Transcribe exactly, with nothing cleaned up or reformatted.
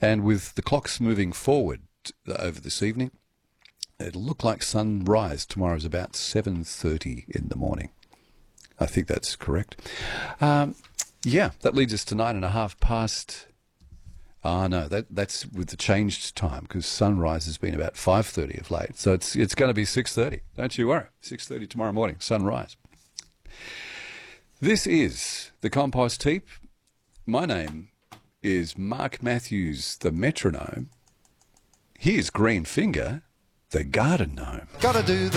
And with the clocks moving forward over this evening, it'll look like sunrise tomorrow is about seven thirty in the morning. I think that's correct. Um, yeah, that leads us to nine and a half past. Ah, no, that that's with the changed time because sunrise has been about five thirty of late. So it's it's going to be six thirty. Don't you worry. six thirty tomorrow morning, sunrise. This is the Compost Heap. My name is Mark Matthews, the metronome. Here's Green Finger, the garden gnome. Gotta do